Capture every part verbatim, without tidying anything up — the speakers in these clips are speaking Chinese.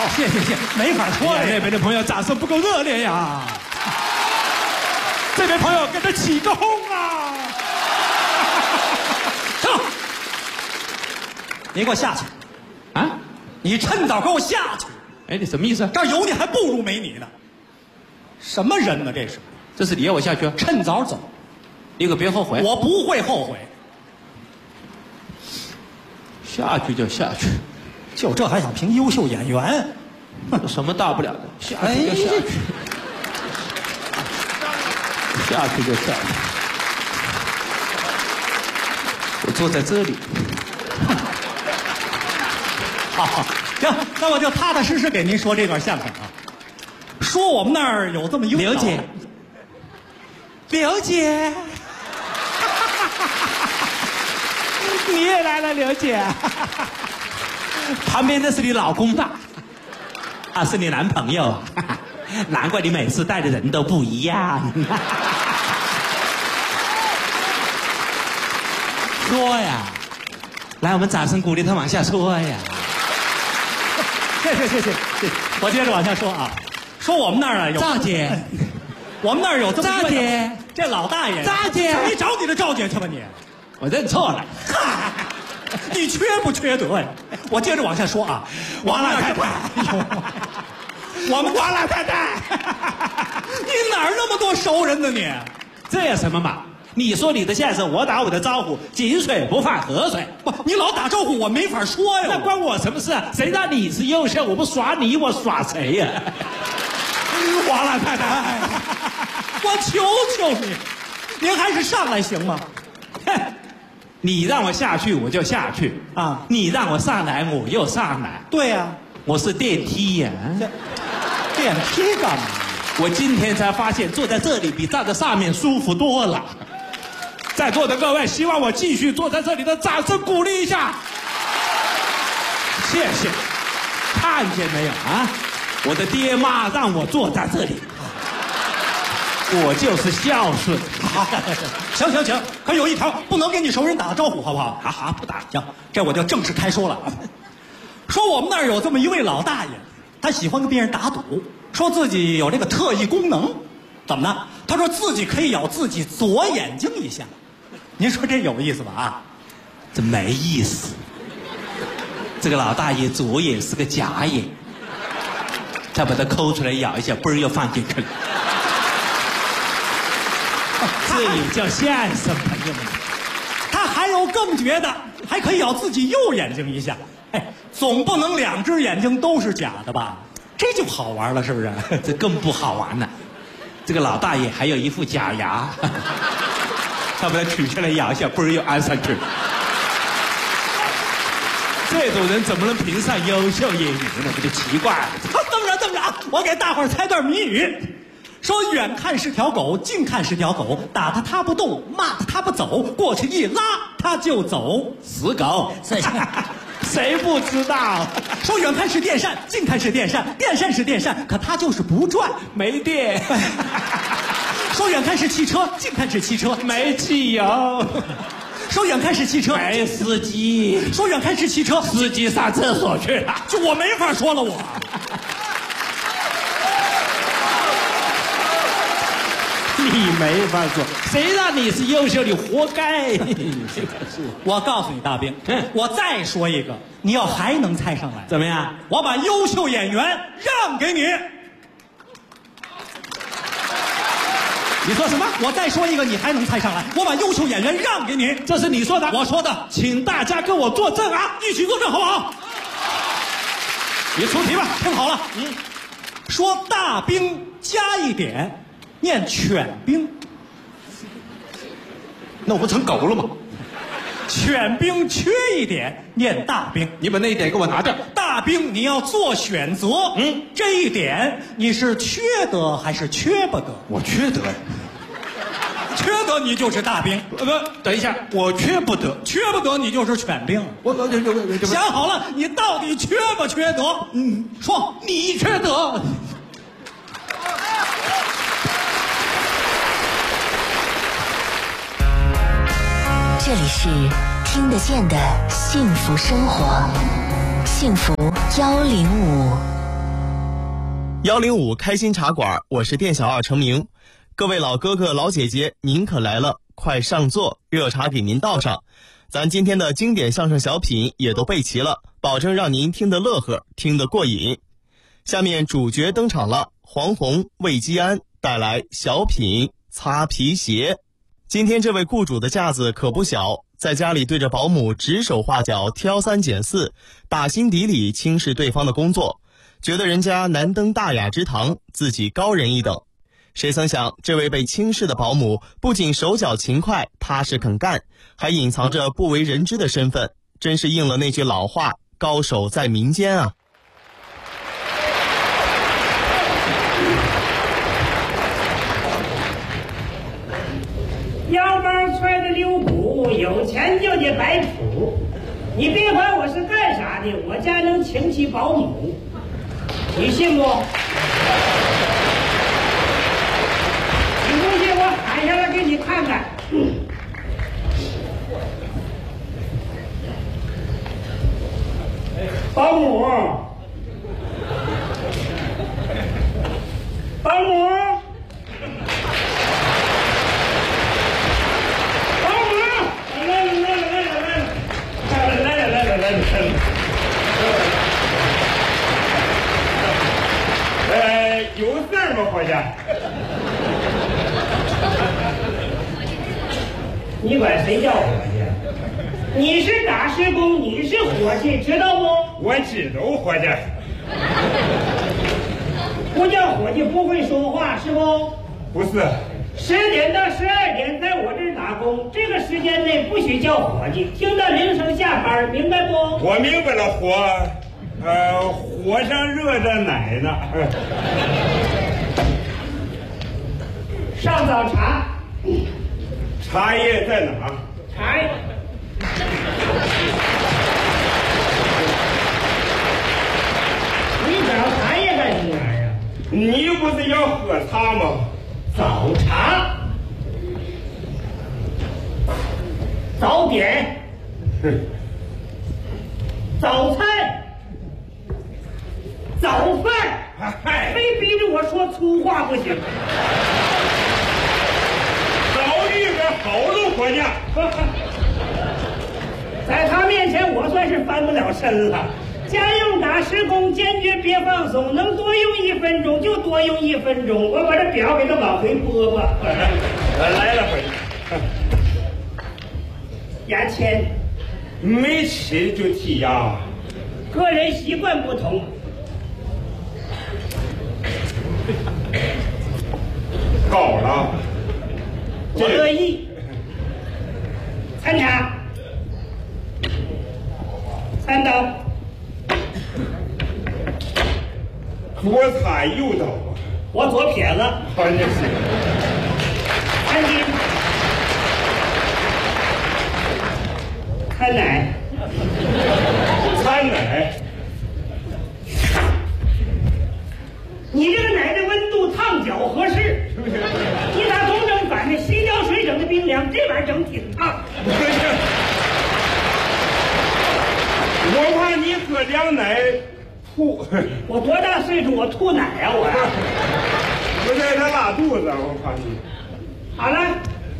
谢谢谢，没法说了。 那边的朋友掌声不够热烈呀，这边朋友跟着起个哄啊！ 上，你给我下去！ 啊， 你趁早给我下去！ 哎，你什么意思？ 这儿有你还不如没你呢。什么人呢？这是？ 这是你要我下去？ 趁早走， 你可别后悔。 我不会后悔。 下去就下去， 就这还想评优秀演员？ 有什么大不了的？下去就下去，下去就下去。我坐在这里。 好，行，那我就踏踏实实给您说这段相声啊。说我们那儿有这么一位刘姐，刘姐，你也来了，刘姐。旁边的是你老公吧？啊，是你男朋友啊？难怪你每次带的人都不一样。说呀，来，我们掌声鼓励他往下说呀。 谢谢谢谢谢谢，我接着往下说啊。说我们那儿啊有赵姐， 我们那儿有这么一位赵姐， 这老大爷， 赵姐， 你找你的赵姐去吧你。 我认错了。 嗨，你缺不缺德呀？我接着往下说啊。 王老太太， 我们王老太太，你哪儿那么多熟人呢你？ 这有什么嘛？你说你的相声，我打我的招呼，井水不犯河水。 不，你老打招呼，我没法说呀。 那关我什么事啊？谁让你是优秀？我不耍你，我耍谁呀？ 王老太太，我求求你，您还是上来行吗？ 你让我下去，我就下去啊！ 你让我上来，我又上来。 对呀、啊， 我是电梯呀、啊。 电梯干嘛？ 我今天才发现，坐在这里比站在上面舒服多了。在座的各位，希望我继续坐在这里的掌声鼓励一下，谢谢。看见没有啊？我的爹妈让我坐在这里，我就是孝顺。 行行行，可有一条，不能跟你熟人打个招呼，好不好？ 好好，不打。 行，这我就正式开说了啊。说我们那儿有这么一位老大爷，他喜欢跟别人打赌，说自己有这个特异功能，怎么呢？他说自己可以咬自己左眼睛一下。您说这有意思吧？啊， 这没意思。这个老大爷左眼是个假眼，他把它抠出来咬一下，嘣儿又放进去了。这也叫相声，朋友们。 他还有更绝的，还可以咬自己右眼睛一下。哎，总不能两只眼睛都是假的吧？这就好玩了，是不是？ 这更不好玩了。这个老大爷还有一副假牙，他把它取下来咬一下，嘣儿又安上去了。这种人怎么能评上优秀演员呢？这就奇怪了。 这么着，这么着啊！我给大伙儿猜段谜语。说远看是条狗，近看是条狗，打它它不动，骂它它不走，过去一拉它就走， 死狗。 谁谁不知道？ 说远看是电扇，近看是电扇，电扇是电扇，可它就是不转， 没电。 说远看是汽车，近看是汽车， 没汽油。 说远看是汽车， 没司机。 说远看是汽车， 司机上厕所去了。 就我没法说了我。 你没法说，谁让你是优秀，你活该。 我告诉你，大兵， 嗯， 我再说一个，你要还能猜上来， 怎么样？ 我把优秀演员让给你。 你说什么？ 我再说一个，你还能猜上来，我把优秀演员让给你。 这是你说的， 我说的， 请大家跟我作证啊！ 一起作证好不好？ 你出题吧， 听好了，嗯，说大兵加一点。念犬兵， 那我不成狗了吗？ 犬兵缺一点，念大兵。 你把那一点给我拿掉。 大兵你要做选择，嗯，这一点你是缺德还是缺不得？ 我缺德呀， 缺德你就是大兵。 呃不，等一下，我缺不得， 缺不得你就是犬兵。 我我我我想好了，你到底缺不缺德？嗯，说你缺德。 这里是听得见的幸福生活，幸福幺零五。 幺零五开心茶馆，我是店小二程明。各位老哥哥老姐姐，您可来了，快上座，热茶给您倒上。咱今天的经典相声小品也都备齐了，保证让您听得乐呵，听得过瘾。下面主角登场了，黄宏、魏基安带来小品擦皮鞋。今天这位雇主的架子可不小，在家里对着保姆指手画脚，挑三拣四，打心底里轻视对方的工作，觉得人家难登大雅之堂，自己高人一等。谁曾想，这位被轻视的保姆不仅手脚勤快，踏实肯干，还隐藏着不为人知的身份，真是应了那句老话，高手在民间啊。 腰包揣着溜骨，有钱就得摆谱。你别管我是干啥的，我家能请起保姆，你信不？你不信，我喊下来给你看看。嗯、保姆，保姆。呃，有事儿吗，伙计？你管谁叫伙计？你是打石工，你是伙计，知道不？我知道，伙计。不叫伙计不会说话是不？不是。十点到十二点在我这儿打工，这个时间内不许叫伙计，听到铃声下班，明白不？我明白了，火，呃，火上热着奶呢。上早茶，茶叶在哪？茶叶。你找茶叶干什么玩意儿？你不是要喝茶吗？早茶，早点，早餐，早饭，非逼着我说粗话不行。早绿个好路伙计，在他面前我算是翻不了身了。家用打石工，坚决别放松，能多用一分钟就多用一分钟。我把这表给他往回拨拨。来了，伙计。牙签，没吃就剔牙，个人习惯不同。搞了，我乐意。餐茶，餐刀。左擦右刀，我左撇子。好，那行。餐巾，餐奶，餐奶。你这个奶的温度烫脚合适，你打东整反的，西浇水整的冰凉，这玩意儿整挺烫。我怕你喝凉奶。吐！我多大岁数？我吐奶啊！我我在这拉肚子，我怕你。好了，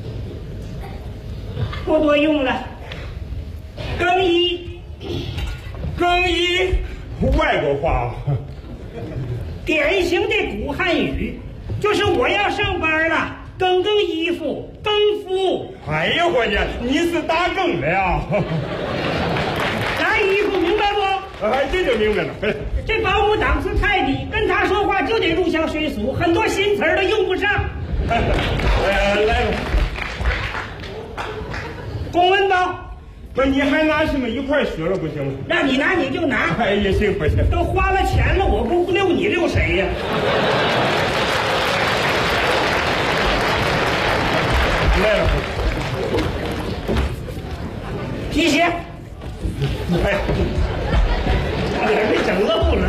不多用了。更衣，更衣，外国话，典型的古汉语，就是我要上班了，更更衣服，更夫。哎呀，伙计，你是打更的呀？拿衣服，明白不？哎，这就明白了。这保姆档次太低，跟他说话就得入乡随俗，很多新词儿都用不上。哎，来了，公文包。不，你还拿什么一块学了不行吗？让你拿你就拿。哎呀，行不行？都花了钱了，我不溜你溜谁呀？来了，皮鞋。哎。差点被整漏了。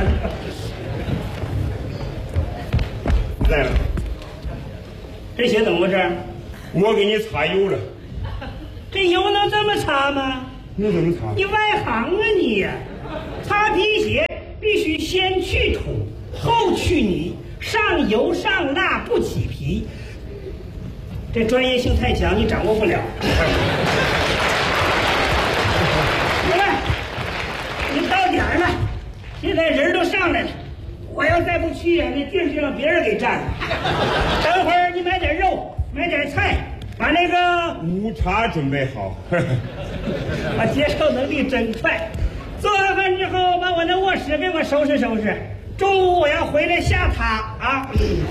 来了，这鞋怎么回事？我给你擦油了。这油能这么擦吗？你怎么擦？你外行啊你！擦皮鞋必须先去土， 后去泥，上油上蜡不起皮。这专业性太强，你掌握不了。行了，你到点儿了，现在人都上来了。我要再不去呀，那地儿就让别人给占了。等会儿你买点肉，买点菜，把那个午茶准备好。 我接受能力真快。做完饭之后，把我那卧室给我收拾收拾。中午我要回来下榻啊。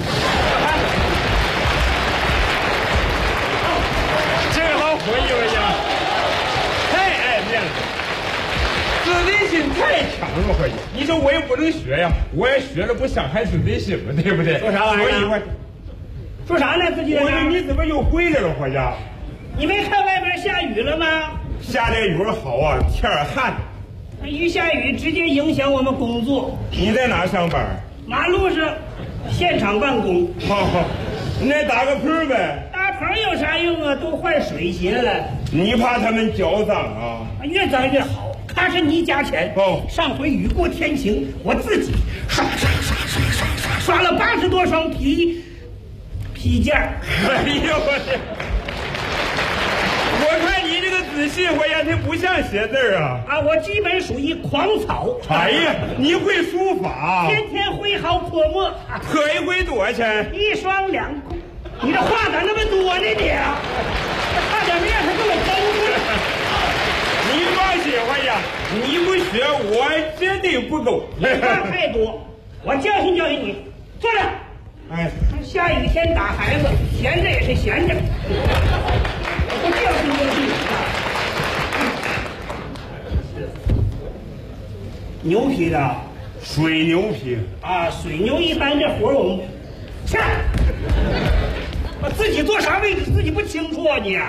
这老伙计呀，太爱面子，自尊心太强了，伙计。你说我也不能学呀，我也学了不伤害自尊心吗？对不对？ 说啥玩意儿？ 所以我说啥呢？自己我说你怎么又回来了，伙计？ 你没看外边下雨了吗？ 下这雨好啊，天儿旱。 一下雨直接影响我们工作。 你在哪上班？ 马路上，现场办公。 好好，你来打个盆呗。 打盆有啥用啊？都换水鞋了。 你怕他们脚脏啊？ 越脏越好，踏实泥加钱。 哦， 上回雨过天晴，我自己刷刷刷刷刷刷刷了八十多双皮皮件儿。 哎呦我的！我看你这个仔细，我呀，它不像写字啊。 啊，我基本属于狂草。 哎呀，你会书法？ 天天挥毫泼墨。 泼一回多少钱？ 一双两。你这话咋那么多呢你？差点没让他给我崩了。 你放心吧呀，你不学我绝对不走。 你话太多，我教训教训你。坐着。 哎， 下雨天打孩子，闲着也是闲着。我不教训教训你。牛皮的， 水牛皮啊，水牛一般这活我们去。我自己坐啥位置自己不清楚啊你？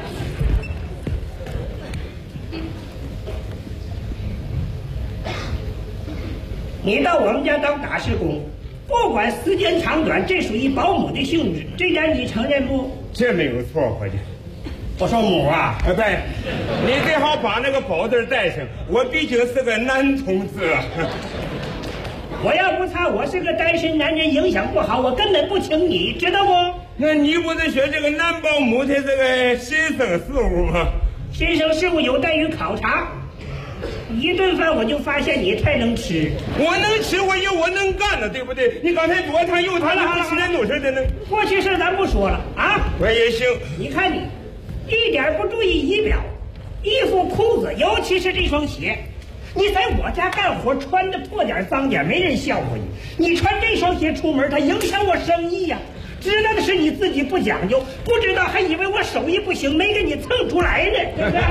你到我们家当打石工，不管时间长短，这属于保姆的性质，这点你承认不？ 这没有错，伙计。 我说母啊， 啊对，你最好把那个宝字带上，我毕竟是个男同志啊。 我要不差我是个单身男人，影响不好，我根本不请你，知道不？ 那你不是说这个男保姆他这个新生事物吗？ 新生事物有待于考察。一顿饭我就发现你太能吃， 我能吃，我有我能干的，对不对？你刚才左谈右谈的，不吃点多事的呢。 过去事咱不说了啊。 我也行。 你看你，一点不注意仪表，衣服裤子，尤其是这双鞋。你在我家干活穿的破点脏点，没人笑话你。你穿这双鞋出门，它影响我生意呀、啊。知道的是你自己不讲究，不知道还以为我手艺不行，没给你蹭出来呢，是不是？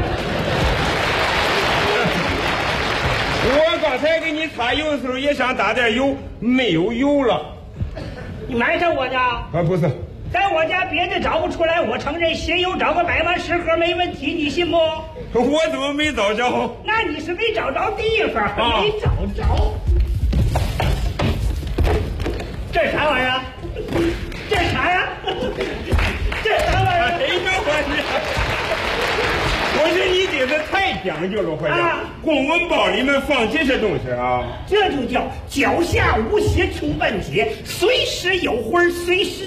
我刚才给你擦油的时候也想打点油，没有油了。 你埋汰我呢？ 啊，不是， 在我家别的找不出来，我承认鞋油找个百万十盒没问题，你信不？ 我怎么没找着？ 那你是没找着地方， 啊、 没找着。这啥玩意儿？这啥呀？这啥玩意儿？ 哎呦我我说你这是太讲究了，伙计。 啊， 公文包里面放这些东西啊， 这就叫脚下无鞋穷半截，随时有花随时。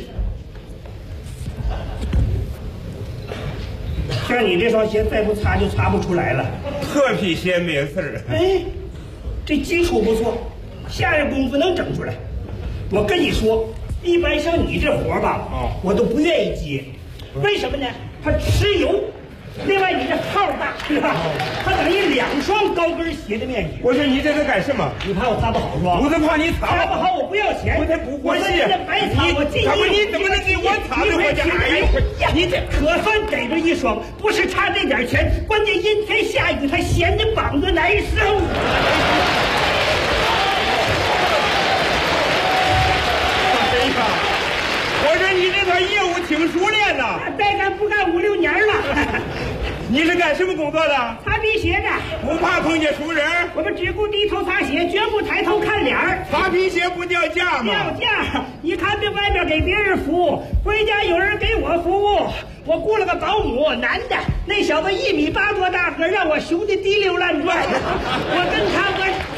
像你这双鞋再不擦就擦不出来了。 破皮鞋没事儿。 哎，这基础不错，下点功夫能整出来。我跟你说，一般像你这活吧， 哦， 我都不愿意接。为什么呢？它吃油。另外，你这号大，是吧？它等于两双高跟鞋的面积。 我说你这是干什么？ 你怕我擦不好是吧？ 不是怕你擦擦不好，我不要钱。 我才不过气。 我这白擦，我这怎么你怎么能给我擦的？我家哎呦， 你这可算逮着一双，不是差这点钱，关键阴天下雨，它闲的膀子难受。 哎呀，我说你这套业务挺熟练呐， 再干不干五六年了。 你是干什么工作的？ 擦皮鞋的。 不怕碰见熟人？ 我们只顾低头擦鞋，绝不抬头看脸儿。 擦皮鞋不掉价吗？ 掉价！你看这外面给别人服务，回家有人给我服务。我雇了个保姆，男的，那小子一米八多大个，让我熊的滴溜乱转。我跟他我。